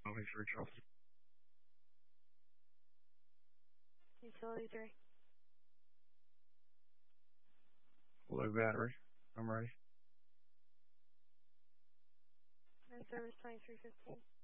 Always for trouble. Utility 3. Low battery. I'm ready. And service 2315.